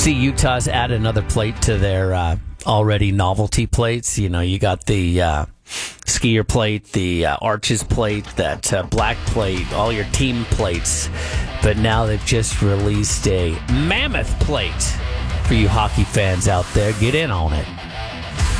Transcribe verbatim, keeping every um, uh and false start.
See, Utah's added another plate to their uh, already novelty plates. You know, you got the uh, skier plate, the uh, arches plate, that uh, black plate, all your team plates. But now they've just released a mammoth plate for you hockey fans out there. Get in on it.